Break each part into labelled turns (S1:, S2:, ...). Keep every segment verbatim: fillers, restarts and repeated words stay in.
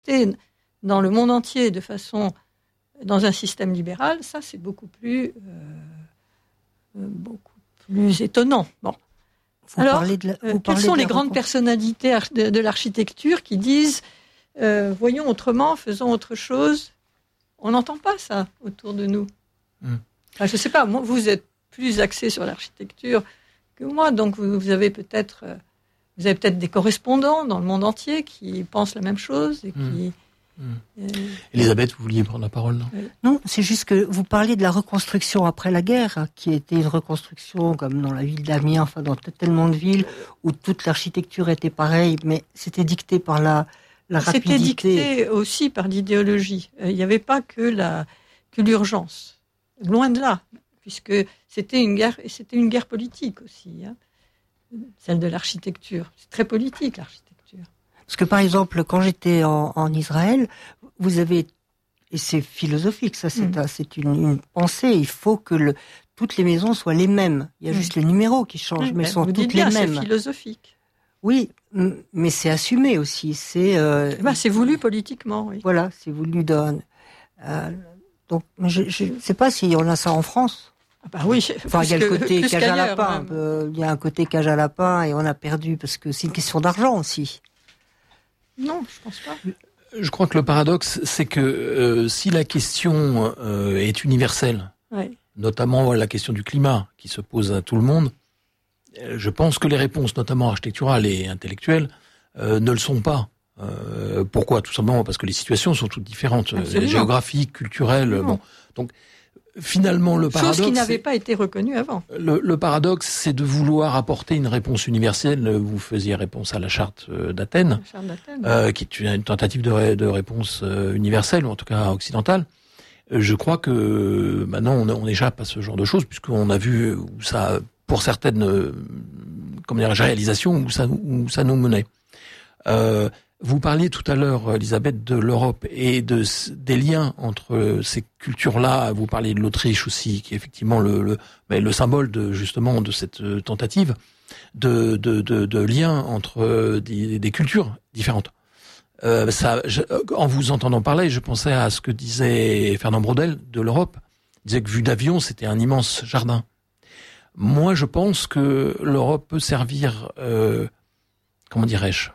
S1: dans le monde entier de façon, dans un système libéral, ça c'est beaucoup plus, euh, beaucoup plus étonnant. Bon.
S2: Vous
S1: Alors,
S2: parlez de la, vous
S1: euh,
S2: parlez
S1: quelles sont
S2: de
S1: les
S2: la
S1: grandes
S2: recon...
S1: personnalités de, de l'architecture qui disent euh, voyons autrement, faisons autre chose? On n'entend pas ça autour de nous. Mm. Enfin, je ne sais pas, moi, vous êtes plus axé sur l'architecture que moi, donc vous, vous avez peut-être, euh, vous avez peut-être des correspondants dans le monde entier qui pensent la même chose et qui. Mm.
S3: Mmh. Euh, Elisabeth, vous vouliez prendre la parole, non ?
S2: Non, c'est juste que vous parliez de la reconstruction après la guerre, hein, qui était une reconstruction comme dans la ville d'Amiens, enfin dans tellement de villes où toute l'architecture était pareille, mais c'était dicté par la, la rapidité.
S1: C'était dicté aussi par l'idéologie. Il euh, n'y avait pas que la que l'urgence, loin de là, puisque c'était une guerre, et c'était une guerre politique aussi, hein, celle de l'architecture. C'est très politique l'architecture.
S2: Parce que par exemple, quand j'étais en, en Israël, vous avez, et c'est philosophique, ça c'est, mmh. un, c'est une, une pensée, il faut que le, toutes les maisons soient les mêmes. Il y a mmh. juste le numéro qui change, mmh. mais elles sont
S1: vous
S2: toutes
S1: dites bien,
S2: les mêmes.
S1: C'est philosophique.
S2: Oui, mais c'est assumé aussi. C'est, euh,
S1: bah, c'est voulu politiquement, oui.
S2: Voilà, c'est voulu dans... Euh, donc, je ne sais pas si on a ça en France.
S1: Ah bah oui,
S2: enfin, il y a le côté cage à lapin.
S1: Il
S2: euh, y a un côté cage à lapin et on a perdu parce que c'est une question d'argent aussi.
S1: Non, je pense pas.
S3: Je crois que le paradoxe, c'est que euh, si la question euh, est universelle, ouais. notamment la question du climat qui se pose à tout le monde, euh, je pense que les réponses, notamment architecturales et intellectuelles, euh, ne le sont pas. Euh, pourquoi ? Tout simplement parce que les situations sont toutes différentes, euh, géographiques, culturelles. Absolument. Bon, donc finalement le paradoxe,
S1: chose qui n'avait pas été reconnue avant.
S3: Le, le paradoxe, c'est de vouloir apporter une réponse universelle. Vous faisiez réponse à la charte d'Athènes,
S1: la charte d'Athènes
S3: euh,
S1: oui.
S3: qui est une tentative de, ré, de réponse universelle, ou en tout cas occidentale. Je crois que maintenant on, on échappe à ce genre de choses, puisqu'on a vu où ça, pour certaines, comment dirais-je, réalisations, où ça, où ça nous menait. Euh, Vous parliez tout à l'heure, Elisabeth, de l'Europe et de, des liens entre ces cultures-là. Vous parliez de l'Autriche aussi, qui est effectivement le, le, le symbole de, justement, de cette tentative de, de, de, de lien entre des, des cultures différentes. Euh, ça, je, en vous entendant parler, je pensais à ce que disait Fernand Braudel de l'Europe. Il disait que vu d'avion, c'était un immense jardin. Moi, je pense que l'Europe peut servir, euh, comment dirais-je,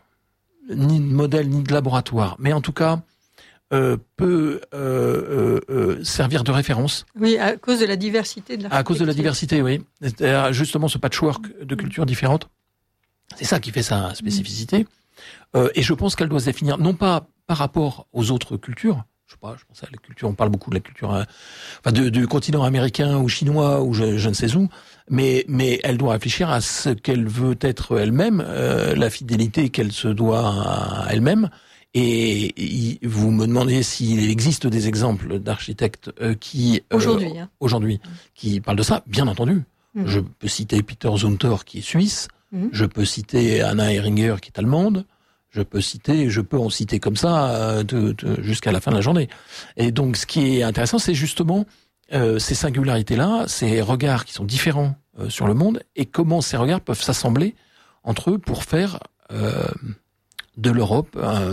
S3: ni de modèle, ni de laboratoire, mais en tout cas, euh, peut euh, euh, servir de référence.
S1: Oui, à cause de la diversité de l'architecture.
S3: À cause de la diversité, oui. C'est justement ce patchwork de cultures différentes. C'est ça qui fait sa spécificité. Mmh. Euh, et je pense qu'elle doit se définir, non pas par rapport aux autres cultures, je sais pas, je pense à la culture, on parle beaucoup de la culture, euh, enfin, de, du continent américain ou chinois ou je, je ne sais où, mais, mais elle doit réfléchir à ce qu'elle veut être elle-même, euh, la fidélité qu'elle se doit à elle-même. Et, et vous me demandez s'il existe des exemples d'architectes euh, qui euh,
S1: aujourd'hui, hein.
S3: aujourd'hui qui parlent de ça. Bien entendu, mmh. je peux citer Peter Zumthor qui est suisse, mmh. je peux citer Anna Heringer qui est allemande. Je peux citer, je peux en citer comme ça euh, de, de, jusqu'à la fin de la journée. Et donc, ce qui est intéressant, c'est justement euh, ces singularités-là, ces regards qui sont différents euh, sur le monde, et comment ces regards peuvent s'assembler entre eux pour faire euh, de l'Europe un,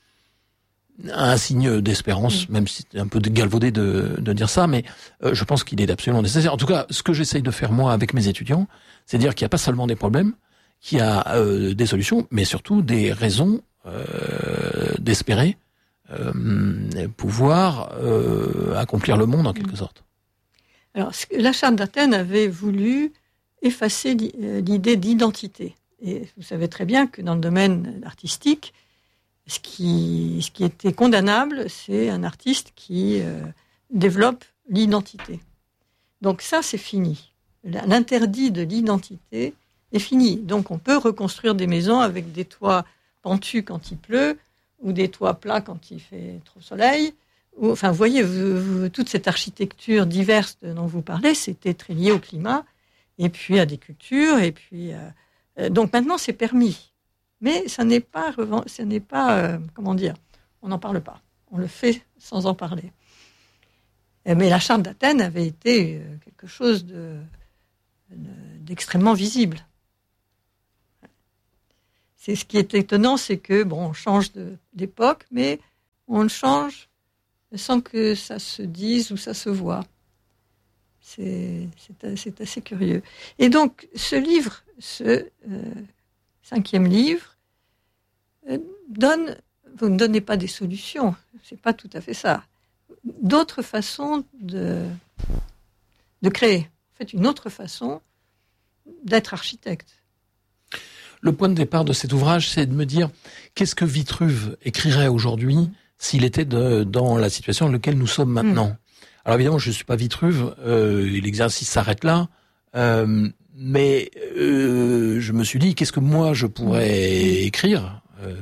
S3: un signe d'espérance, mmh. même si c'est un peu galvaudé de, de dire ça, mais euh, je pense qu'il est absolument nécessaire. En tout cas, ce que j'essaye de faire moi avec mes étudiants, c'est dire qu'il n'y a pas seulement des problèmes, qu'il y a euh, des solutions, mais surtout des raisons euh, d'espérer euh, pouvoir euh, accomplir le monde en quelque sorte.
S1: Alors, la charte d'Athènes avait voulu effacer l'idée d'identité. Et vous savez très bien que dans le domaine artistique, ce qui, ce qui était condamnable, c'est un artiste qui euh, développe l'identité. Donc ça, c'est fini. L'interdit de l'identité est fini. Donc, on peut reconstruire des maisons avec des toits pentus quand il pleut, ou des toits plats quand il fait trop soleil. Ou, enfin, vous voyez, vous, vous, toute cette architecture diverse dont vous parlez, c'était très lié au climat, et puis à des cultures, et puis... Euh, donc, maintenant, c'est permis. Mais ça n'est pas... Ça n'est pas euh, comment dire, on n'en parle pas. On le fait sans en parler. Mais la charte d'Athènes avait été euh, quelque chose de, de, d'extrêmement visible. C'est ce qui est étonnant, c'est que bon, on change de, d'époque, mais on le change sans que ça se dise ou ça se voit. C'est, c'est, c'est assez curieux. Et donc, ce livre, ce euh, cinquième livre, euh, donne, vous ne donnez pas des solutions, c'est pas tout à fait ça. D'autres façons de, de créer. En fait, une autre façon d'être architecte.
S3: Le point de départ de cet ouvrage, c'est de me dire qu'est-ce que Vitruve écrirait aujourd'hui s'il était de, dans la situation dans laquelle nous sommes maintenant. Mmh. Alors évidemment, je ne suis pas Vitruve, euh, l'exercice s'arrête là, euh, mais euh, je me suis dit, qu'est-ce que moi je pourrais écrire, euh,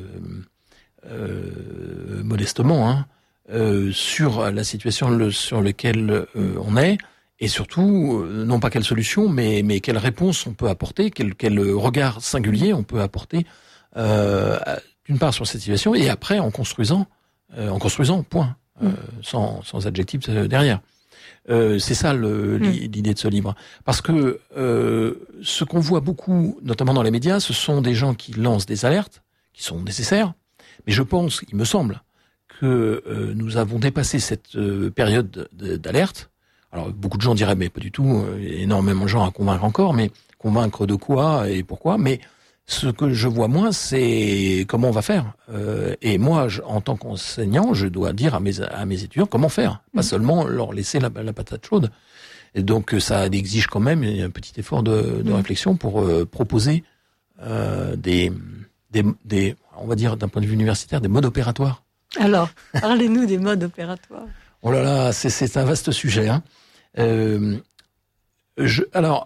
S3: euh, modestement, hein, euh, sur la situation le, sur laquelle euh, on est, et surtout, euh, non pas quelle solution, mais, mais quelle réponse on peut apporter, quel, quel regard singulier on peut apporter, euh, d'une part sur cette situation, et après en construisant, euh, en construisant, point. Euh, sans, sans adjectif derrière. Euh, c'est ça le, l'idée de ce livre. Parce que euh, ce qu'on voit beaucoup, notamment dans les médias, ce sont des gens qui lancent des alertes, qui sont nécessaires, mais je pense, il me semble, que euh, nous avons dépassé cette euh, période de, d'alerte. Alors beaucoup de gens diraient, mais pas du tout, il y a énormément de gens à convaincre encore, mais convaincre de quoi et pourquoi, mais ce que je vois moins, c'est comment on va faire. Euh, et moi, je, en tant qu'enseignant, je dois dire à mes, à mes étudiants comment faire. Pas seulement leur laisser la, la patate chaude. Et donc, ça exige quand même un petit effort de, de réflexion pour euh, proposer euh, des, des, des, on va dire d'un point de vue universitaire, des modes opératoires.
S1: Alors, parlez-nous des modes opératoires.
S3: Oh là là, c'est, c'est un vaste sujet. Hein. Euh, je, alors...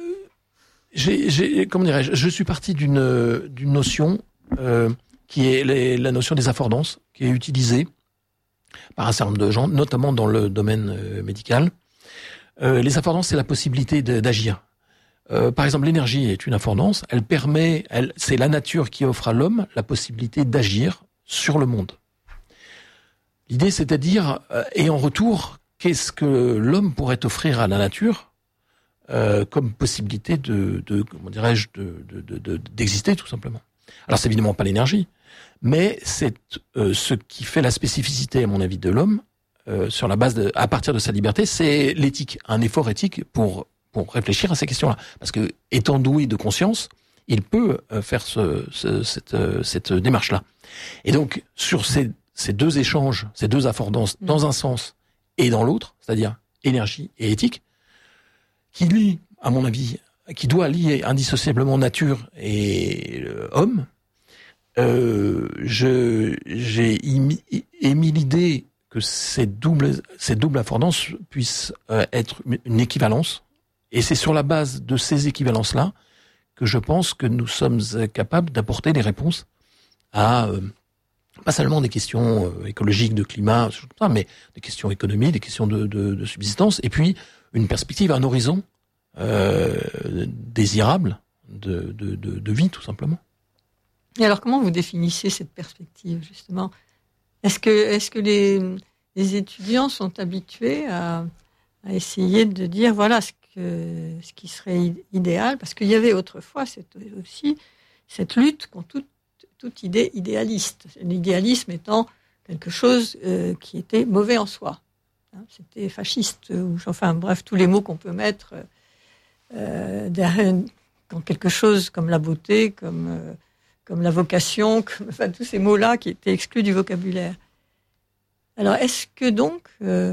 S3: J'ai, j'ai, comment dirais-je, je suis parti d'une, d'une notion euh, qui est les, la notion des affordances, qui est utilisée par un certain nombre de gens, notamment dans le domaine euh, médical. Euh, les affordances, c'est la possibilité de, d'agir. Euh, par exemple, l'énergie est une affordance. Elle permet, elle, c'est la nature qui offre à l'homme la possibilité d'agir sur le monde. L'idée, c'est à dire, euh, et en retour, qu'est-ce que l'homme pourrait offrir à la nature? Euh, comme possibilité de, de comment dirais-je, de, de, de, de, d'exister tout simplement. Alors c'est évidemment pas l'énergie, mais c'est euh, ce qui fait la spécificité, à mon avis, de l'homme euh, sur la base de, à partir de sa liberté, c'est l'éthique, un effort éthique pour pour réfléchir à ces questions-là. Parce que étant doué de conscience, il peut euh, faire ce, ce, cette, euh, cette démarche-là. Et donc sur ces ces deux échanges, ces deux affordances, dans un sens et dans l'autre, c'est-à-dire énergie et éthique, qui lie, à mon avis, qui doit lier indissociablement nature et euh, homme, euh, je, j'ai émis, émis l'idée que ces doubles, ces doubles affordances puissent euh, être une équivalence, et c'est sur la base de ces équivalences-là que je pense que nous sommes capables d'apporter des réponses à, euh, pas seulement des questions euh, écologiques, de climat, mais des questions économiques, des questions de, de, de subsistance, et puis une perspective, un horizon euh, désirable de, de, de, de vie, tout simplement.
S1: Et alors, comment vous définissez cette perspective, justement ? Est-ce que, est-ce que les, les étudiants sont habitués à, à essayer de dire, voilà, ce, que, ce qui serait idéal ? Parce qu'il y avait autrefois cette, aussi cette lutte contre toute, toute idée idéaliste. L'idéalisme étant quelque chose euh, qui était mauvais en soi. C'était fasciste, ou enfin bref, tous les mots qu'on peut mettre euh, derrière, dans quelque chose comme la beauté, comme, euh, comme la vocation, comme, enfin tous ces mots-là qui étaient exclus du vocabulaire. Alors est-ce que donc euh,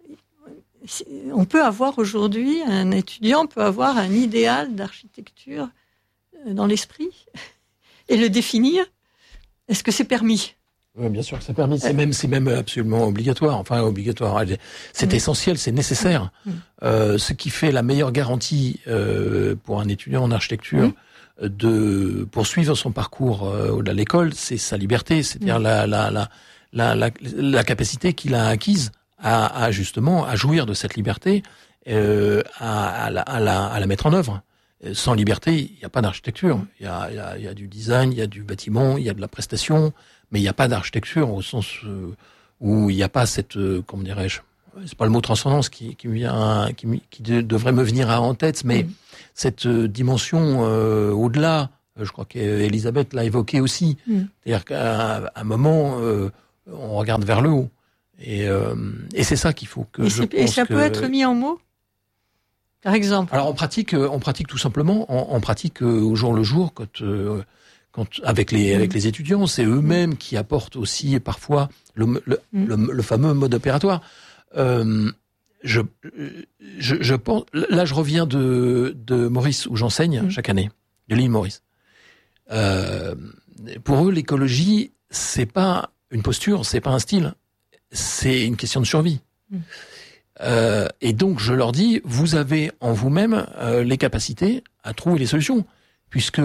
S1: on peut avoir aujourd'hui, un étudiant peut avoir un idéal d'architecture dans l'esprit et le définir ? Est-ce que c'est permis ?
S3: Oui, bien sûr que c'est permis. C'est même, c'est même absolument obligatoire. Enfin, obligatoire. C'est mmh. essentiel, c'est nécessaire. Mmh. Euh, ce qui fait la meilleure garantie euh, pour un étudiant en architecture mmh. de poursuivre son parcours euh, à l'école, c'est sa liberté, c'est-à-dire mmh. la, la, la, la, la, la capacité qu'il a acquise à, à justement à jouir de cette liberté, euh, à, à, la, à, la, à la mettre en œuvre. Sans liberté, il n'y a pas d'architecture. Il y a, il y a, il y a du design, il y a du bâtiment, il y a de la prestation. Mais il n'y a pas d'architecture au sens euh, où il n'y a pas cette, euh, comment dirais-je, c'est pas le mot transcendance qui, qui vient, qui, qui de, devrait me venir en tête, mais mmh. cette euh, dimension euh, au-delà, je crois qu'Elisabeth l'a évoqué aussi, mmh. c'est-à-dire qu'à un moment, euh, on regarde vers le haut. Et, euh, et c'est ça qu'il faut que
S1: et
S3: je pense
S1: Et ça
S3: que...
S1: peut être mis en mots, par exemple.
S3: Alors on pratique, on pratique tout simplement, on, on pratique au jour le jour, quand, euh, quand avec les avec les étudiants, c'est eux-mêmes qui apportent aussi parfois le le, mm. le, le fameux mode opératoire. Euh, je, je je pense, là je reviens de de Maurice où j'enseigne mm. chaque année, de l'île Maurice. Euh, pour eux, l'écologie, c'est pas une posture, c'est pas un style, c'est une question de survie. Mm. Euh, et donc, je leur dis, vous avez en vous-même euh, les capacités à trouver les solutions, puisque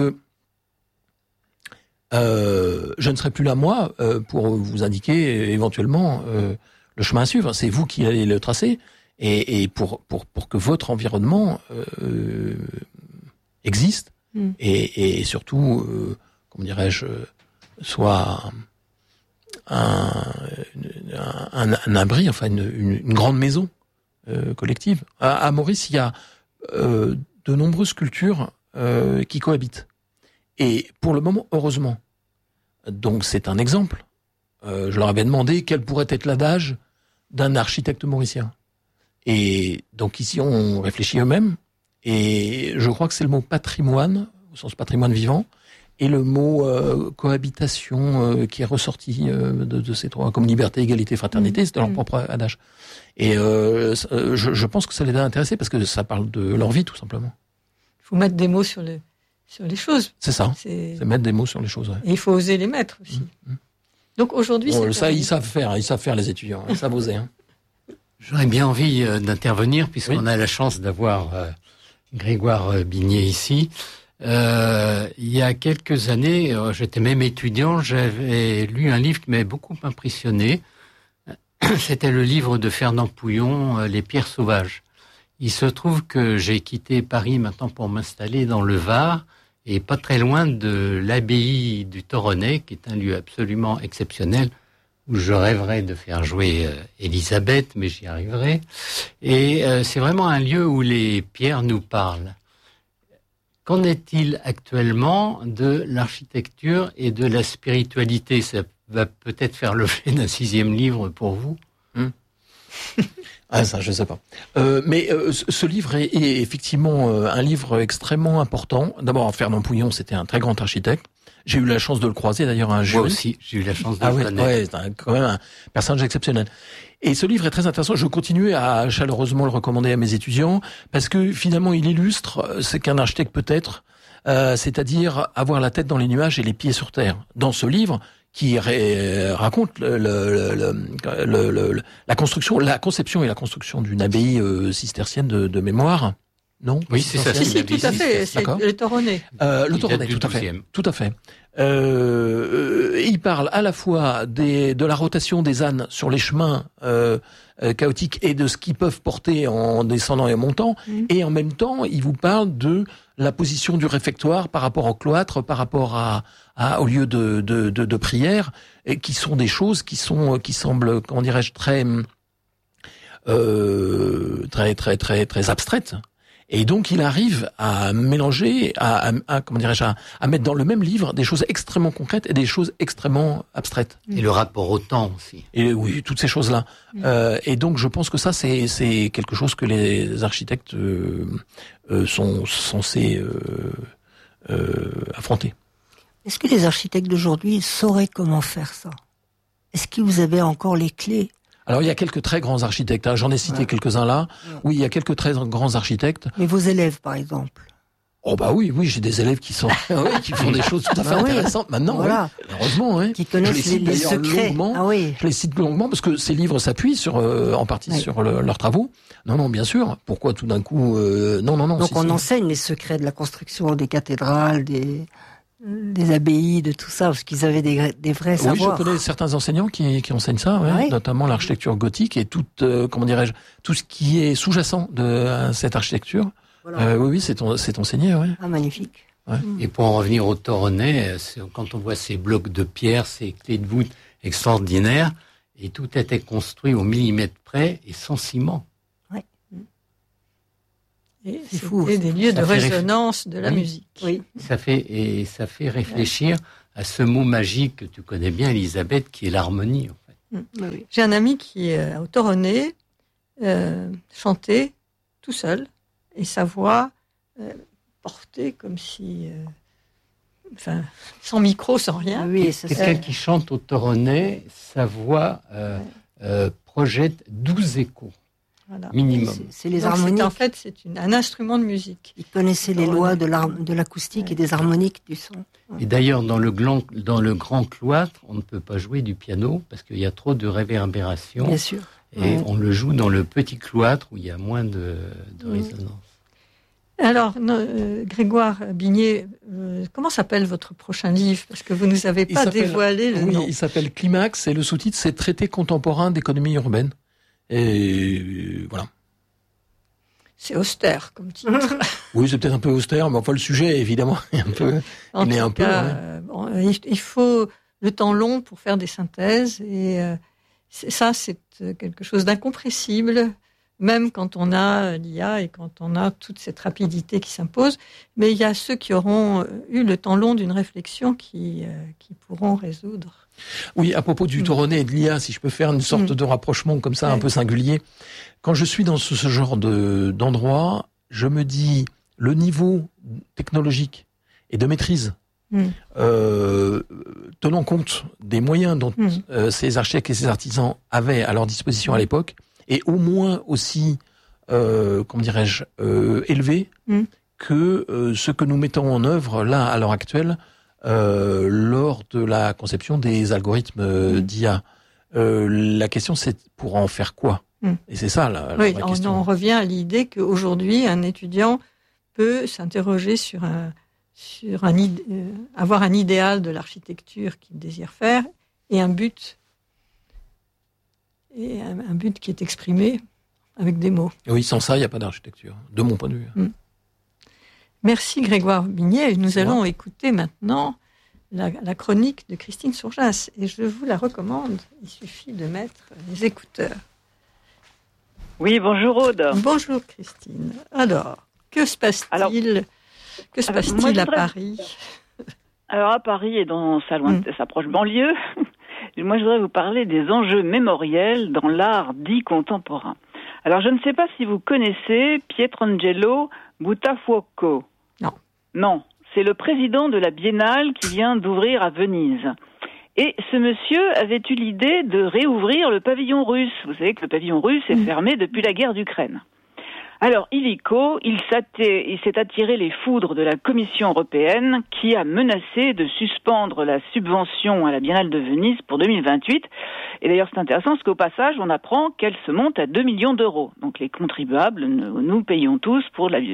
S3: euh, je ne serai plus là, moi, euh, pour vous indiquer éventuellement euh, le chemin à suivre. C'est vous qui allez le tracer, et, et pour, pour, pour que votre environnement euh, existe, mm. et, et surtout, euh, comment dirais-je, soit un, un, un abri, enfin une, une, une grande maison Euh, collective. À, à Maurice, il y a euh, de nombreuses cultures euh, qui cohabitent. Et pour le moment, heureusement. Donc c'est un exemple. Euh, je leur avais demandé quel pourrait être l'adage d'un architecte mauricien. Et donc ici, on réfléchit eux-mêmes. Et je crois que c'est le mot patrimoine, au sens patrimoine vivant, et le mot euh, cohabitation euh, qui est ressorti euh, de, de ces trois, comme liberté, égalité, fraternité, mmh. c'était leur propre adage. Et euh, je, je pense que ça les a intéressés parce que ça parle de leur vie, tout simplement.
S1: Il faut mettre des mots sur les, sur les choses.
S3: C'est ça, c'est... c'est mettre des mots sur les choses. Ouais.
S1: Et il faut oser les mettre aussi. Mmh. Donc aujourd'hui,
S3: bon,
S1: c'est...
S3: Ça, ils savent faire, ils savent faire les étudiants, ils savent oser. Hein.
S4: J'aurais bien envie euh, d'intervenir puisqu'on oui. a la chance d'avoir euh, Grégoire euh, Bignet ici. Euh, il y a quelques années, euh, j'étais même étudiant, j'avais lu un livre qui m'avait beaucoup impressionné. C'était le livre de Fernand Pouillon, euh, Les pierres sauvages. Il se trouve que j'ai quitté Paris maintenant pour m'installer dans le Var, et pas très loin de l'abbaye du Toronnais, qui est un lieu absolument exceptionnel, où je rêverais de faire jouer euh, Élisabeth, mais j'y arriverai. Et euh, c'est vraiment un lieu où les pierres nous parlent. Qu'en est-il actuellement de l'architecture et de la spiritualité ? Ça va peut-être faire l'objet d'un sixième livre pour vous.
S3: Hum. Ah ça, je sais pas. Euh, mais euh, ce livre est, est effectivement euh, un livre extrêmement important. D'abord, Fernand Pouillon, c'était un très grand architecte. J'ai eu la chance de le croiser, d'ailleurs, un jury.
S4: Moi aussi, j'ai eu la chance de
S3: ah
S4: le
S3: ouais,
S4: connaître.
S3: Ouais, c'est un, quand même un personnage exceptionnel. Et ce livre est très intéressant. Je continue à chaleureusement le recommander à mes étudiants parce que finalement, il illustre ce qu'un architecte peut être, euh, c'est-à-dire avoir la tête dans les nuages et les pieds sur terre. Dans ce livre, qui ré, raconte le, le, le, le, le, la construction, la conception et la construction d'une abbaye euh, cistercienne de, de mémoire. Non ?
S4: Oui, c'est ça.
S1: Si, si, tout à fait. C'est le Toronnais.
S3: Euh, le Toronnais, tout à fait. Tout à fait. Euh, il parle à la fois des, de la rotation des ânes sur les chemins euh, euh, chaotiques et de ce qu'ils peuvent porter en descendant et en montant, mmh. et en même temps, il vous parle de la position du réfectoire par rapport au cloître, par rapport à, à au lieu de, de, de, de prière, et qui sont des choses qui sont qui semblent, comment dirais-je, très euh, très très très très abstraites. Et donc, il arrive à mélanger, à, à, à comment dirais-je, à, à mettre dans le même livre des choses extrêmement concrètes et des choses extrêmement abstraites.
S4: Et le rapport au temps aussi.
S3: Et oui, toutes ces choses-là. Mmh. Euh, et donc, je pense que ça, c'est, c'est quelque chose que les architectes euh, euh, sont censés euh, euh, affronter.
S2: Est-ce que les architectes d'aujourd'hui sauraient comment faire ça ? Est-ce que vous avez encore les clés ?
S3: Alors, il y a quelques très grands architectes. Hein. J'en ai cité ouais. quelques-uns là. Ouais. Oui, il y a quelques très grands architectes.
S2: Mais vos élèves, par exemple ?
S3: Oh bah oui, oui, j'ai des élèves qui sont, oui, qui font des choses tout à fait bah intéressantes. Oui. Maintenant, voilà. oui, heureusement, oui.
S2: Qui connaissent
S3: je les,
S2: les, les secrets.
S3: Longuement.
S2: Ah oui.
S3: Je les cite longuement parce que ces livres s'appuient sur, euh, en partie, oui. sur le, leurs travaux. Non, non, bien sûr. Pourquoi tout d'un coup euh, Non, non, non.
S2: Donc
S3: si,
S2: on
S3: si.
S2: enseigne les secrets de la construction des cathédrales, des. des abbayes, de tout ça, parce qu'ils avaient des, des vrais
S3: oui,
S2: savoirs.
S3: Oui, je connais certains enseignants qui, qui enseignent ça, ouais, oui. notamment l'architecture gothique et tout, euh, comment dirais-je, tout ce qui est sous-jacent de euh, cette architecture. Voilà. Euh, oui, oui, c'est, on, c'est enseigné, ouais.
S2: Ah, magnifique.
S3: Ouais.
S4: Et pour en revenir au Toronnais, quand on voit ces blocs de pierre, ces clés de voûte extraordinaires, et tout était construit au millimètre près et sans ciment.
S1: Et c'est fou. Et des lieux ça de résonance réf... de la oui. musique.
S4: Oui. Ça fait, et ça fait réfléchir ouais. à ce mot magique que tu connais bien, Elisabeth, qui est l'harmonie, en fait.
S1: Oui. J'ai un ami qui, euh, au Toronnet, euh, chantait tout seul, et sa voix euh, portée comme si... Euh, enfin, sans micro, sans rien.
S4: Oui, c'est quelqu'un euh, qui chante au Toronnet, sa voix euh, ouais. euh, projette douze échos. Voilà. Minimum.
S2: C'est, c'est les Donc harmoniques.
S1: En fait, c'est une, un instrument de musique.
S2: Il connaissait les lois de, de l'acoustique ouais. et des harmoniques du son.
S4: Et d'ailleurs, dans le, gland, dans le grand cloître, on ne peut pas jouer du piano parce qu'il y a trop de réverbération.
S2: Bien sûr.
S4: Et
S2: ouais.
S4: on le joue dans le petit cloître où il y a moins de, de
S1: ouais.
S4: résonance.
S1: Alors, euh, Grégoire Bignet, euh, comment s'appelle votre prochain livre ? Parce que vous ne nous avez pas dévoilé le
S3: oui,
S1: nom.
S3: Il s'appelle Climax et le sous-titre, c'est Traité contemporain d'économie urbaine. Et voilà.
S1: C'est austère comme titre.
S3: Oui, c'est peut-être un peu austère, mais enfin le sujet, évidemment, est un peu.
S1: En
S3: il
S1: tout
S3: est un
S1: cas,
S3: peu. Ouais.
S1: Euh, bon, il faut le temps long pour faire des synthèses, et euh, c'est, ça, c'est quelque chose d'incompressible, même quand on a l'I A et quand on a toute cette rapidité qui s'impose. Mais il y a ceux qui auront eu le temps long d'une réflexion qui, euh, qui pourront résoudre.
S3: Oui, à propos du Toronnet et de l'I A, si je peux faire une sorte mmh. de rapprochement comme ça, ouais. un peu singulier. Quand je suis dans ce, ce genre de, d'endroit, je me dis, le niveau technologique et de maîtrise, mmh. euh, tenant compte des moyens dont mmh. euh, ces architectes et ces artisans avaient à leur disposition à l'époque, est au moins aussi, euh, comment dirais-je, euh, élevé mmh. que euh, ce que nous mettons en œuvre là à l'heure actuelle euh, lors de la conception des algorithmes euh, mmh. d'I A. Euh, la question, c'est pour en faire quoi ? mmh. Et c'est ça la, la
S1: oui,
S3: vraie
S1: on,
S3: question.
S1: On revient à l'idée qu'aujourd'hui, un étudiant peut s'interroger sur un, sur un euh, avoir un idéal de l'architecture qu'il désire faire et un but. Et un, un but qui est exprimé avec des mots.
S3: Oui, sans ça, il n'y a pas d'architecture, de mon point de vue.
S1: Mmh. Merci Grégoire Bignet. Nous C'est allons moi. écouter maintenant la, la chronique de Christine Sourjas. Et je vous la recommande. Il suffit de mettre les écouteurs.
S5: Oui, bonjour Aude.
S1: Bonjour Christine. Alors, que se passe-t-il, alors, que se passe-t-il moi, à voudrais... Paris ?
S5: Alors à Paris et dans sa, loin... mmh. sa proche banlieue, moi je voudrais vous parler des enjeux mémoriels dans l'art dit contemporain. Alors je ne sais pas si vous connaissez Pietrangelo Buttafuoco.
S1: Non.
S5: Non, c'est le président de la Biennale qui vient d'ouvrir à Venise. Et ce monsieur avait eu l'idée de réouvrir le pavillon russe. Vous savez que le pavillon russe est fermé depuis la guerre d'Ukraine. Alors, illico, il s'est attiré les foudres de la Commission européenne qui a menacé de suspendre la subvention à la Biennale de Venise pour deux mille vingt-huit. Et d'ailleurs, c'est intéressant parce qu'au passage, on apprend qu'elle se monte à deux millions d'euros. Donc, les contribuables, nous, nous payons tous pour la,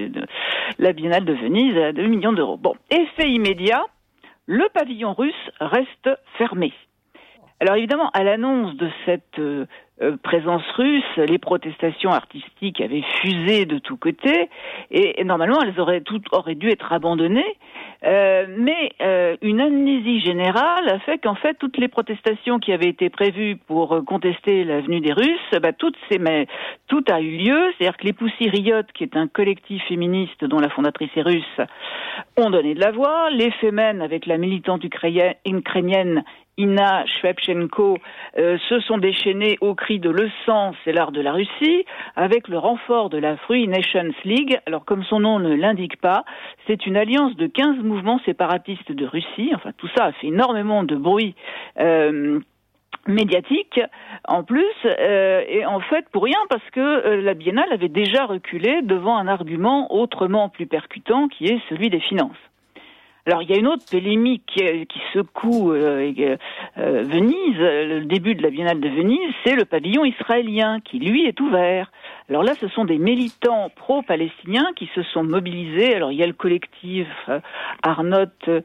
S5: la Biennale de Venise à deux millions d'euros. Bon, effet immédiat, le pavillon russe reste fermé. Alors évidemment, à l'annonce de cette euh, présence russe, les protestations artistiques avaient fusé de tous côtés, et, et normalement elles auraient toutes auraient dû être abandonnées, euh, mais euh, une amnésie générale a fait qu'en fait toutes les protestations qui avaient été prévues pour contester la venue des Russes, bah, toutes ces, mais, tout a eu lieu, c'est-à-dire que les Pussy Riot, qui est un collectif féministe dont la fondatrice est russe, ont donné de la voix, les Femen avec la militante ukrainienne Inna Shevchenko euh, se sont déchaînés au cri de le sang, c'est l'art de la Russie, avec le renfort de la Free Nations League. Alors comme son nom ne l'indique pas, c'est une alliance de quinze mouvements séparatistes de Russie. Enfin tout ça a fait énormément de bruit euh, médiatique en plus, euh, et en fait pour rien parce que euh, la Biennale avait déjà reculé devant un argument autrement plus percutant qui est celui des finances. Alors, il y a une autre polémique qui, qui secoue euh, euh, Venise, le début de la Biennale de Venise, c'est le pavillon israélien qui, lui, est ouvert. Alors là, ce sont des militants pro-palestiniens qui se sont mobilisés. Alors, il y a le collectif euh, Arnot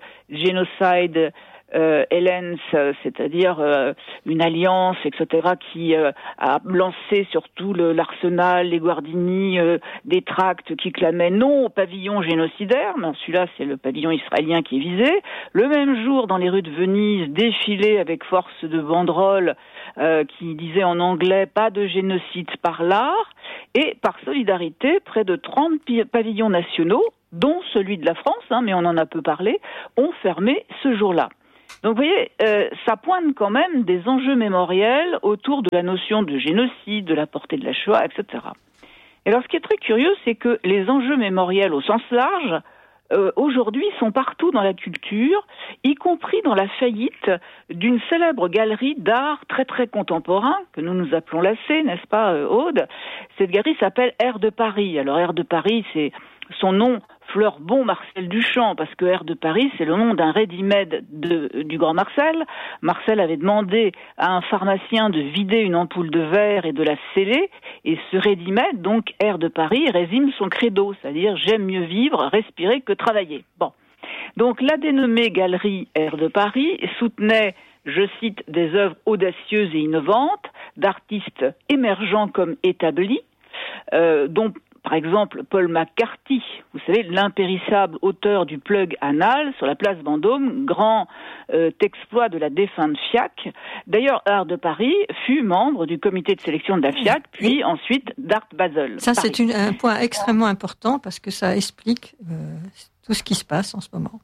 S5: Genocide Euh, Helens, c'est-à-dire euh, une alliance, et cetera, qui euh, a lancé surtout le, l'arsenal, les Guardini, euh, des tracts qui clamaient non au pavillon génocidaire, mais celui-là c'est le pavillon israélien qui est visé. Le même jour, dans les rues de Venise, défilé avec force de banderoles euh, qui disaient en anglais « pas de génocide par l'art », et par solidarité, près de trente pavillons nationaux, dont celui de la France, hein, mais on en a peu parlé, ont fermé ce jour-là. Donc vous voyez, euh, ça pointe quand même des enjeux mémoriels autour de la notion de génocide, de la portée de la Shoah, et cetera. Et alors ce qui est très curieux, c'est que les enjeux mémoriels au sens large, euh, aujourd'hui, sont partout dans la culture, y compris dans la faillite d'une célèbre galerie d'art très très contemporain, que nous nous appelons la C, n'est-ce pas, euh, Aude ? Cette galerie s'appelle Air de Paris. Alors Air de Paris, c'est son nom fleure bon Marcel Duchamp, parce que Air de Paris, c'est le nom d'un ready-made de, du grand Marcel. Marcel avait demandé à un pharmacien de vider une ampoule de verre et de la sceller, et ce ready-made, donc Air de Paris, résume son credo, c'est-à-dire « j'aime mieux vivre, respirer que travailler ». Bon. Donc la dénommée galerie Air de Paris soutenait, je cite, des œuvres audacieuses et innovantes, d'artistes émergents comme établis, euh, dont par exemple, Paul McCarthy, vous savez, l'impérissable auteur du plug anal sur la place Vendôme, grand euh, exploit de la défunte F I A C. D'ailleurs, Art de Paris fut membre du comité de sélection de la F I A C, puis ensuite d'Art Basel.
S1: Ça, Paris. C'est une, un point extrêmement important parce que ça explique euh, tout ce qui se passe en ce moment.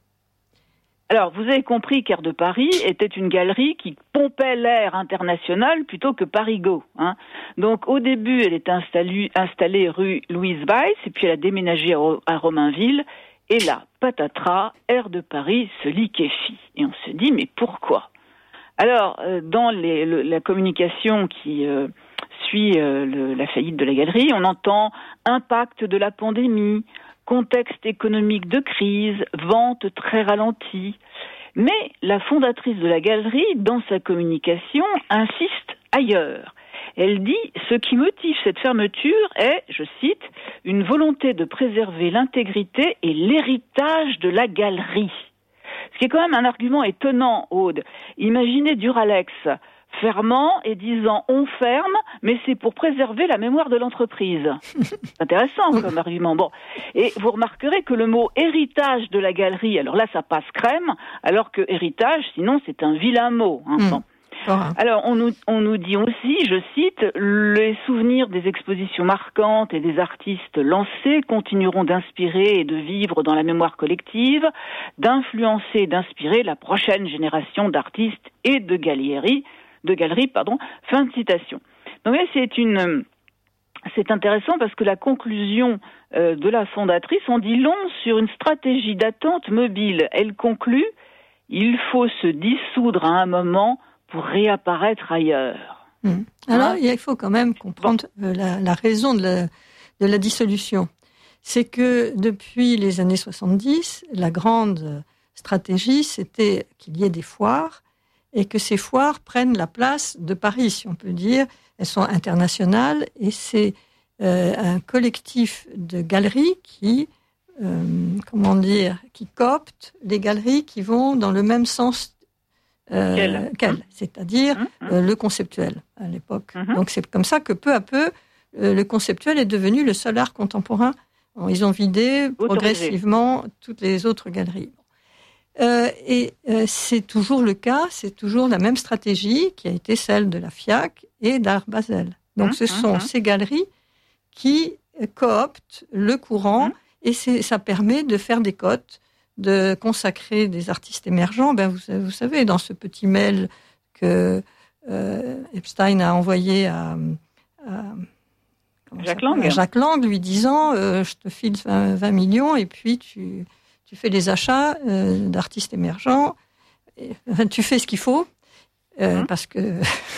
S5: Alors, vous avez compris qu'Air de Paris était une galerie qui pompait l'air international plutôt que Parigo. Hein. Donc, au début, elle était installée, installée rue Louise Weiss, et puis elle a déménagé à, à Romainville. Et là, patatras, Air de Paris se liquéfie. Et on se dit, mais pourquoi ? Alors, euh, dans les, le, la communication qui euh, suit euh, le, la faillite de la galerie, on entend impact de la pandémie, contexte économique de crise, vente très ralentie. Mais la fondatrice de la galerie, dans sa communication, insiste ailleurs. Elle dit « Ce qui motive cette fermeture est, je cite, une volonté de préserver l'intégrité et l'héritage de la galerie. » Ce qui est quand même un argument étonnant, Aude. Imaginez Duralex fermant et disant on ferme, mais c'est pour préserver la mémoire de l'entreprise. C'est intéressant comme argument. Bon, et vous remarquerez que le mot héritage de la galerie, alors là ça passe crème, alors que héritage, sinon c'est un vilain mot. Hein, mmh. Bon. Alors on nous, on nous dit aussi, je cite, les souvenirs des expositions marquantes et des artistes lancés continueront d'inspirer et de vivre dans la mémoire collective, d'influencer et d'inspirer la prochaine génération d'artistes et de galeries. de galerie, pardon, fin de citation. Donc c'est une, c'est intéressant parce que la conclusion euh, de la fondatrice en dit long sur une stratégie d'attente mobile. Elle conclut, il faut se dissoudre à un moment pour réapparaître ailleurs.
S1: Mmh. Alors hein? Il faut quand même comprendre bon. la, la raison de la, de la dissolution. C'est que depuis les années soixante-dix, la grande stratégie, c'était qu'il y ait des foires, et que ces foires prennent la place de Paris, si on peut dire. Elles sont internationales, et c'est euh, un collectif de galeries qui, euh, comment dire, qui coopte les galeries qui vont dans le même sens euh, qu'elles, qu'elles, c'est-à-dire mmh, mmh. Euh, le conceptuel à l'époque. Mmh. Donc c'est comme ça que peu à peu, euh, le conceptuel est devenu le seul art contemporain. Bon, ils ont vidé Autorisé. progressivement toutes les autres galeries. Euh, et euh, c'est toujours le cas, c'est toujours la même stratégie qui a été celle de la F I A C et d'Art Basel. Donc mmh, ce sont mmh. ces galeries qui cooptent le courant mmh. et c'est, ça permet de faire des cotes, de consacrer des artistes émergents. Ben vous, vous savez, dans ce petit mail que euh, Epstein a envoyé à, à,
S5: Jacques Lang.
S1: à Jacques Lang, lui disant euh, je te file vingt millions et puis tu... Tu fais les achats euh, d'artistes émergents, et, enfin, tu fais ce qu'il faut euh, mmh. parce que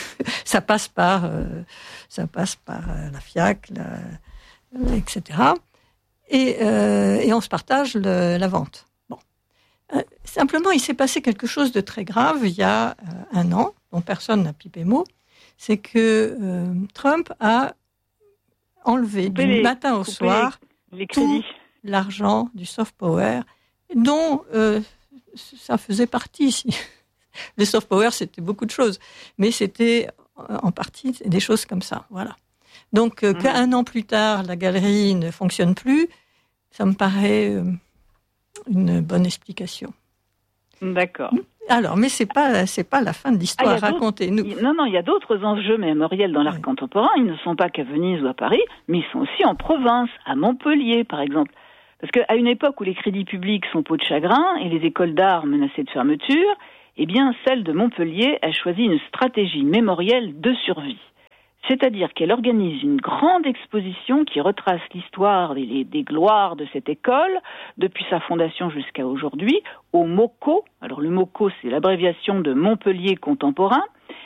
S1: ça passe par, euh, ça passe par euh, la F I A C, la, et cetera. Et, euh, et on se partage le, la vente. Bon, euh, simplement, il s'est passé quelque chose de très grave il y a euh, un an, dont personne n'a pipé mot, c'est que euh, Trump a enlevé du les, matin au soir
S5: les, les crédits.
S1: tout l'argent du soft power dont euh, ça faisait partie. Si. Le soft power, c'était beaucoup de choses, mais c'était en partie des choses comme ça. Voilà. Donc, euh, mmh. qu'un an plus tard, la galerie ne fonctionne plus, ça me paraît euh, une bonne explication.
S5: D'accord.
S1: Alors, mais c'est pas c'est pas la fin de l'histoire. Ah, racontez-nous.
S5: Non, non, il y a d'autres enjeux mémoriels dans l'art oui. contemporain. Ils ne sont pas qu'à Venise ou à Paris, mais ils sont aussi en province, à Montpellier, par exemple. Parce qu'à une époque où les crédits publics sont peau de chagrin et les écoles d'art menacées de fermeture, Eh bien, celle de Montpellier a choisi une stratégie mémorielle de survie. C'est-à-dire qu'elle organise une grande exposition qui retrace l'histoire des, des gloires de cette école, depuis sa fondation jusqu'à aujourd'hui, au MOCO. Alors le MOCO, c'est l'abréviation de Montpellier contemporain.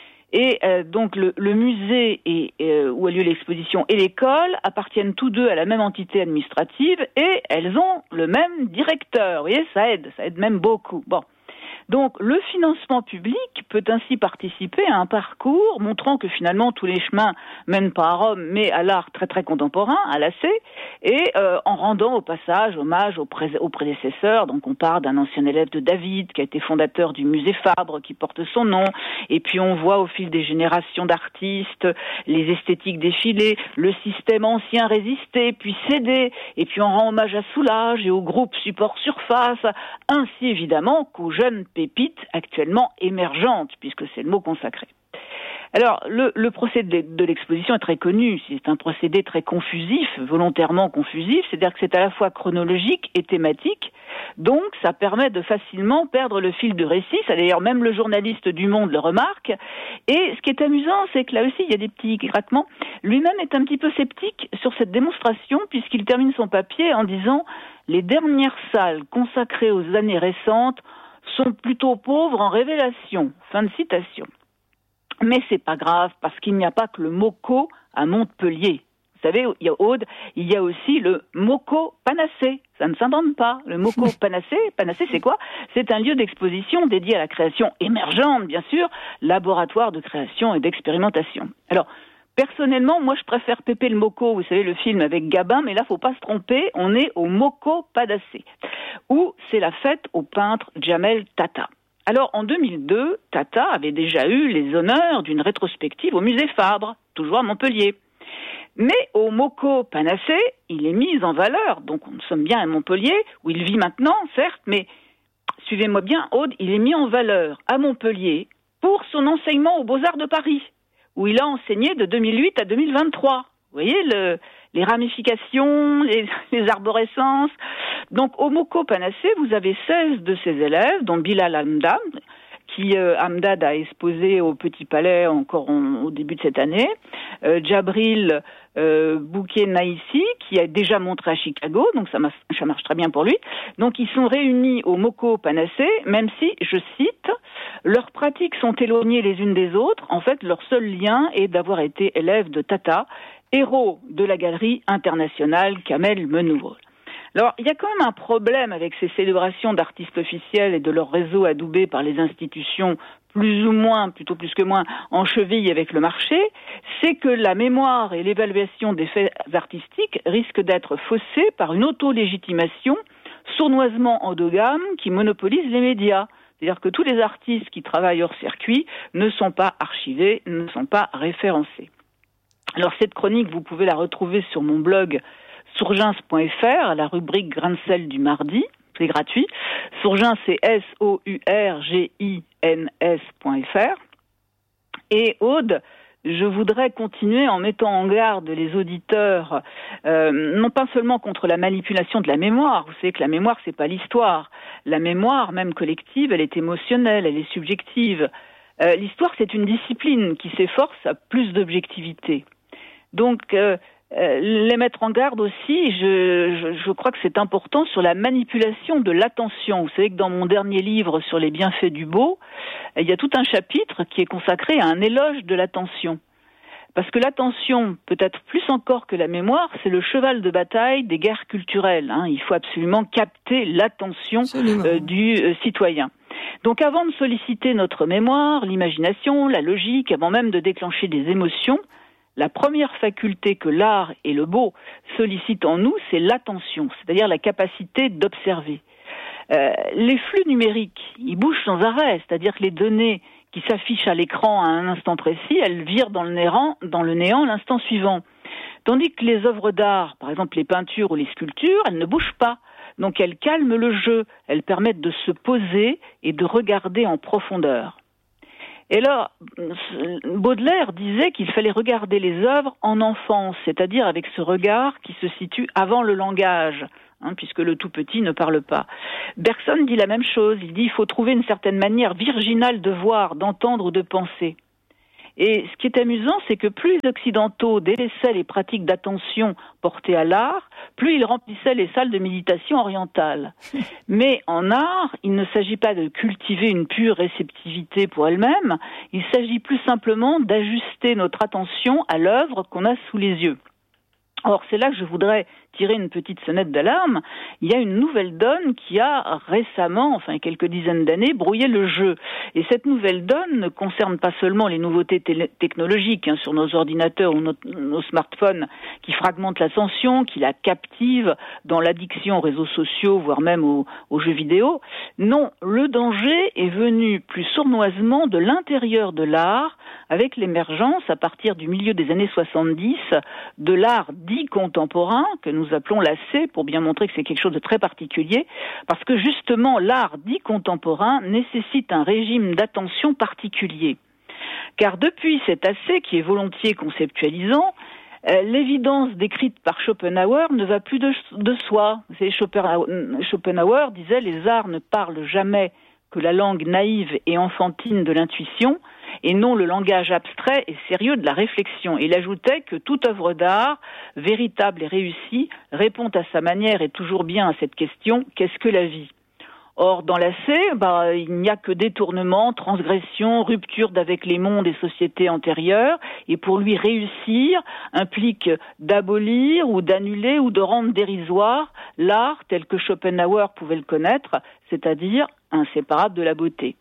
S5: Et euh, donc le, le musée et, euh, où a lieu l'exposition et l'école appartiennent tous deux à la même entité administrative et elles ont le même directeur. Vous voyez, ça aide, ça aide même beaucoup. Bon. Donc, le financement public peut ainsi participer à un parcours montrant que finalement tous les chemins mènent pas à Rome, mais à l'art très très contemporain, à l'A C, et euh, en rendant au passage hommage aux, pré- aux prédécesseurs. Donc, on part d'un ancien élève de David qui a été fondateur du musée Fabre, qui porte son nom, et puis on voit au fil des générations d'artistes les esthétiques défiler, le système ancien résister, puis céder, et puis on rend hommage à Soulages et au groupe Support Surface, ainsi évidemment qu'aux jeunes pépites actuellement émergentes, puisque c'est le mot consacré. Alors, le, le procédé de l'exposition est très connu. C'est un procédé très confusif, volontairement confusif, c'est-à-dire que c'est à la fois chronologique et thématique. Donc, ça permet de facilement perdre le fil de récit. Ça, d'ailleurs, même le journaliste du Monde le remarque. Et ce qui est amusant, c'est que là aussi, il y a des petits grattements. Lui-même est un petit peu sceptique sur cette démonstration, puisqu'il termine son papier en disant « Les dernières salles consacrées aux années récentes sont plutôt pauvres en révélations. » Fin de citation. Mais c'est pas grave, parce qu'il n'y a pas que le MOCO à Montpellier. Vous savez, il y a Aude, il y a aussi le MOCO Panacé. Ça ne s'invente pas. Le MOCO Panacé, Panacé c'est quoi? C'est un lieu d'exposition dédié à la création émergente, bien sûr, laboratoire de création et d'expérimentation. Alors, personnellement, moi je préfère Pépé le MOCO, vous savez, le film avec Gabin, mais là, faut pas se tromper, on est au MOCO Panacé, où c'est la fête au peintre Jamel Tata. Alors, en deux mille deux, Tata avait déjà eu les honneurs d'une rétrospective au musée Fabre, toujours à Montpellier. Mais au MOCO Panacé, il est mis en valeur. Donc, nous sommes bien à Montpellier, où il vit maintenant, certes, mais suivez-moi bien, Aude, il est mis en valeur à Montpellier pour son enseignement aux Beaux-Arts de Paris, où il a enseigné de deux mille huit à deux mille vingt-trois. Vous voyez, le, les ramifications, les, les arborescences. Donc, au MOCO Panacé, vous avez seize de ses élèves, dont Bilal Hamdad, qui euh, Hamdad a exposé au Petit Palais encore en, au début de cette année, euh, Djabril euh, Bouquet Naïssi, qui a déjà montré à Chicago, donc ça, ça marche très bien pour lui. Donc, ils sont réunis au MOCO Panacé, même si, je cite, leurs pratiques sont éloignées les unes des autres. En fait, leur seul lien est d'avoir été élèves de Tata, héros de la galerie internationale Kamel Menour. Alors, il y a quand même un problème avec ces célébrations d'artistes officiels et de leur réseau adoubé par les institutions plus ou moins, plutôt plus que moins, en cheville avec le marché, c'est que la mémoire et l'évaluation des faits artistiques risquent d'être faussées par une auto-légitimation sournoisement endogame qui monopolise les médias. C'est-à-dire que tous les artistes qui travaillent hors circuit ne sont pas archivés, ne sont pas référencés. Alors, cette chronique, vous pouvez la retrouver sur mon blog sourgins point f r, à la rubrique Grain de sel du mardi, c'est gratuit. Sourgins, c'est S O U R G I N S point f r. Et Aude, je voudrais continuer en mettant en garde les auditeurs, euh, non pas seulement contre la manipulation de la mémoire. Vous savez que la mémoire, c'est pas l'histoire. La mémoire, même collective, elle est émotionnelle, elle est subjective. Euh, l'histoire, c'est une discipline qui s'efforce à plus d'objectivité. Donc, euh, Euh, les mettre en garde aussi, je, je, je crois que c'est important sur la manipulation de l'attention. Vous savez que dans mon dernier livre sur les bienfaits du beau, il y a tout un chapitre qui est consacré à un éloge de l'attention. Parce que l'attention, peut-être plus encore que la mémoire, c'est le cheval de bataille des guerres culturelles. Hein. Il faut absolument capter l'attention euh, du euh, citoyen. Donc avant de solliciter notre mémoire, l'imagination, la logique, avant même de déclencher des émotions, la première faculté que l'art et le beau sollicitent en nous, c'est l'attention, c'est-à-dire la capacité d'observer. Euh, les flux numériques, ils bougent sans arrêt, c'est-à-dire que les données qui s'affichent à l'écran à un instant précis, elles virent dans le néant, dans le néant l'instant suivant. Tandis que les œuvres d'art, par exemple les peintures ou les sculptures, elles ne bougent pas. Donc elles calment le jeu, elles permettent de se poser et de regarder en profondeur. Et là, Baudelaire disait qu'il fallait regarder les œuvres en enfance, c'est-à-dire avec ce regard qui se situe avant le langage, hein, puisque le tout petit ne parle pas. Bergson dit la même chose, il dit il faut trouver une certaine manière virginale de voir, d'entendre ou de penser. Et ce qui est amusant, c'est que plus les Occidentaux délaissaient les pratiques d'attention portées à l'art, plus ils remplissaient les salles de méditation orientales. Mais en art, il ne s'agit pas de cultiver une pure réceptivité pour elle-même, il s'agit plus simplement d'ajuster notre attention à l'œuvre qu'on a sous les yeux. Or, c'est là que je voudrais tirer une petite sonnette d'alarme. Il y a une nouvelle donne qui a récemment, enfin quelques dizaines d'années, brouillé le jeu. Et cette nouvelle donne ne concerne pas seulement les nouveautés té- technologiques hein, sur nos ordinateurs ou nos, nos smartphones qui fragmentent l'attention, qui la captivent dans l'addiction aux réseaux sociaux, voire même aux, aux jeux vidéo. Non, le danger est venu plus sournoisement de l'intérieur de l'art, avec l'émergence, à partir du milieu des années soixante-dix, de l'art dit contemporain, que nous appelons l'A C, pour bien montrer que c'est quelque chose de très particulier, parce que justement, l'art dit contemporain nécessite un régime d'attention particulier. Car depuis cet A C, qui est volontiers conceptualisant, euh, l'évidence décrite par Schopenhauer ne va plus de, de soi. C'est Schopenhauer, Schopenhauer disait « Les arts ne parlent jamais que la langue naïve et enfantine de l'intuition, et non le langage abstrait et sérieux de la réflexion. » Il ajoutait que toute œuvre d'art, véritable et réussie, répond à sa manière et toujours bien à cette question, qu'est-ce que la vie ? Or, dans l'A C, bah, il n'y a que détournement, transgression, rupture d'avec les mondes et sociétés antérieures, et pour lui réussir implique d'abolir ou d'annuler ou de rendre dérisoire l'art tel que Schopenhauer pouvait le connaître, c'est-à-dire inséparable de la beauté.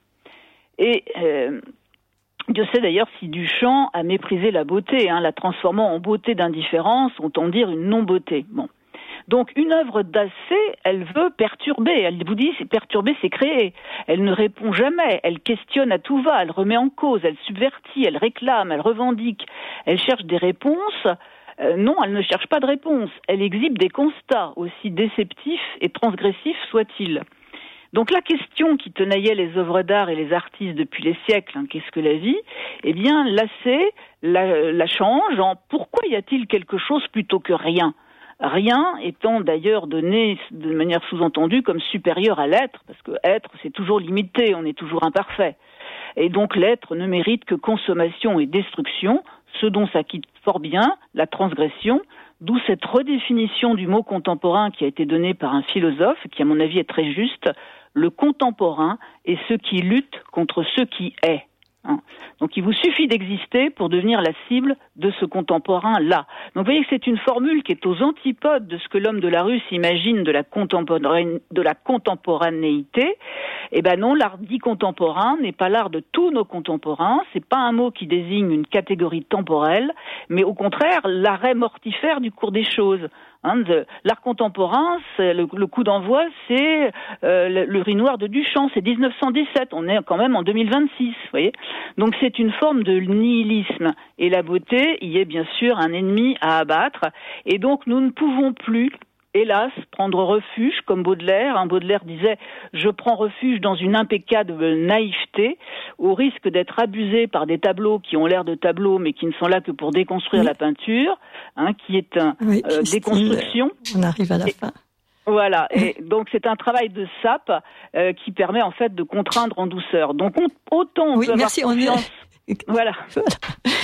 S5: Et euh, Dieu sait d'ailleurs si Duchamp a méprisé la beauté, hein, la transformant en beauté d'indifférence, autant dire une non-beauté. Bon. Donc une œuvre d'A C, elle veut perturber, elle vous dit c'est perturber, c'est créer. Elle ne répond jamais, elle questionne à tout va, elle remet en cause, elle subvertit, elle réclame, elle revendique, elle cherche des réponses. Euh, non, elle ne cherche pas de réponse, elle exhibe des constats, aussi déceptifs et transgressifs soient-ils. Donc la question qui tenaillait les œuvres d'art et les artistes depuis les siècles, hein, qu'est-ce que la vie ? Eh bien, l'A C la, la change en pourquoi y a-t-il quelque chose plutôt que rien ? Rien étant d'ailleurs donné de manière sous-entendue comme supérieur à l'être, parce que être c'est toujours limité, on est toujours imparfait. Et donc l'être ne mérite que consommation et destruction, ce dont s'acquitte fort bien la transgression, d'où cette redéfinition du mot contemporain qui a été donnée par un philosophe, qui à mon avis est très juste, le contemporain est ce qui lutte contre ce qui est. Hein. Donc il vous suffit d'exister pour devenir la cible de ce contemporain-là. Donc vous voyez que c'est une formule qui est aux antipodes de ce que l'homme de la rue s'imagine de la, contemporané- de la contemporanéité. Eh ben non, l'art dit contemporain n'est pas l'art de tous nos contemporains, c'est pas un mot qui désigne une catégorie temporelle, mais au contraire l'arrêt mortifère du cours des choses. Hein, de, l'art contemporain, c'est le, le coup d'envoi, c'est euh, le, le Urinoir de Duchamp, c'est dix-neuf cent dix-sept, on est quand même en deux mille vingt-six, vous voyez. Donc c'est une forme de nihilisme, et la beauté y est bien sûr un ennemi à abattre, et donc nous ne pouvons plus, hélas, prendre refuge, comme Baudelaire. Hein, Baudelaire disait « Je prends refuge dans une impeccable naïveté, au risque d'être abusé par des tableaux qui ont l'air de tableaux, mais qui ne sont là que pour déconstruire oui. la peinture, hein, qui est un oui, euh, déconstruction. »
S1: On arrive à la
S5: et,
S1: fin.
S5: Voilà, et donc c'est un travail de sape euh, qui permet en fait de contraindre en douceur. Donc on, autant on
S1: oui,
S5: peut
S1: merci,
S5: avoir confiance.
S1: On est...
S5: voilà.
S1: voilà.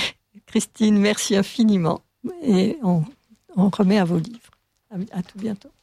S1: Christine, merci infiniment, et on, on remet à vos livres. À, à tout bientôt.